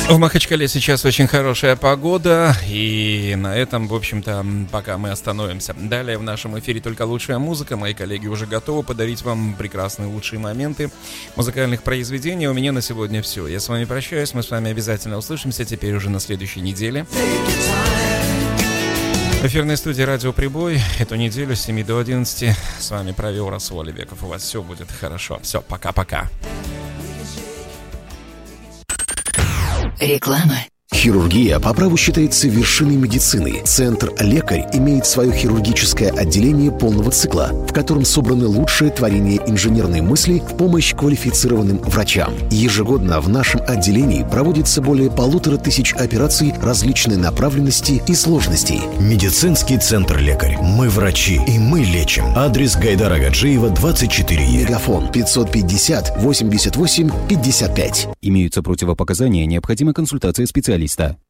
В Махачкале сейчас очень хорошая погода, и на этом, в общем-то, пока мы остановимся. Далее в нашем эфире только лучшая музыка. Мои коллеги уже готовы подарить вам прекрасные лучшие моменты музыкальных произведений. У меня на сегодня все. Я с вами прощаюсь, мы с вами обязательно услышимся теперь уже на следующей неделе. В эфирной студии «Радио Прибой» эту неделю с 7 до 11 с вами провел Расул Оливеков. У вас все будет хорошо. Все, пока-пока. Реклама. Хирургия по праву считается вершиной медицины. Центр «Лекарь» имеет свое хирургическое отделение полного цикла, в котором собраны лучшие творения инженерной мысли в помощь квалифицированным врачам. Ежегодно в нашем отделении проводится более 1500 операций различной направленности и сложностей. Медицинский центр «Лекарь». Мы врачи, и мы лечим. Адрес Гайдара Агаджиева, 24Е. Мегафон 550 88 55. Имеются противопоказания, необходима консультация специалиста.